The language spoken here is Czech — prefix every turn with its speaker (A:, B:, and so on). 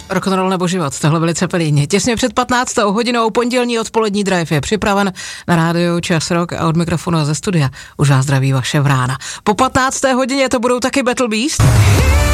A: Rock'n'roll nebo život, tohle byli Cepelíni. Těsně před 15. hodinou pondělní odpolední drive je připraven na rádiu Čas Rock a od mikrofonu a ze studia už vás zdraví vaše Vrána. Po 15. hodině to budou taky Battle Beast.